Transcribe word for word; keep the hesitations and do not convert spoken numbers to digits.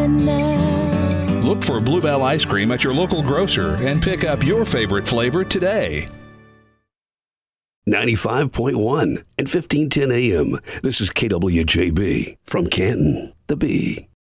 now. Look for Bluebell Ice Cream at your local grocer and pick up your favorite flavor today. ninety-five point one and fifteen ten A M. This is K W J B from Canton, the Bee.